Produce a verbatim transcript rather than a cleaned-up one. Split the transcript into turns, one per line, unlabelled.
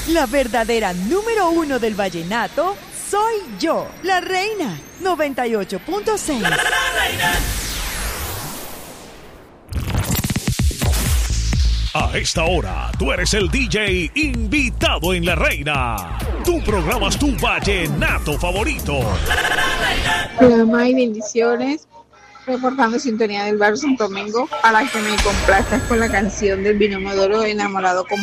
La verdadera número uno del vallenato soy yo, la reina. noventa y ocho punto seis. La, la, la reina.
A esta hora, tú eres el D J invitado en La Reina. Tú programas tu vallenato favorito.
Hola, May, bendiciones. Reportando sintonía del barrio Santo Domingo para que me complazcas con la canción del binomio de oro, Enamorado como